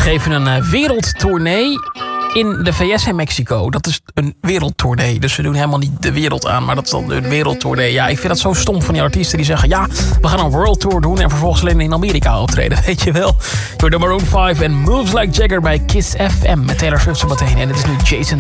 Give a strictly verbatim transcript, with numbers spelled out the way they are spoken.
geven een uh, wereldtournee in de V S en Mexico. Dat is een wereldtournee. Dus ze doen helemaal niet de wereld aan, maar dat is dan een wereldtournee. Ja, ik vind dat zo stom van die artiesten die zeggen... ja, we gaan een world tour doen en vervolgens alleen in Amerika optreden. Weet je wel? Door de Maroon vijf en Moves Like Jagger bij Kiss F M. Met Taylor Swift zo meteen. En dit is nu Jason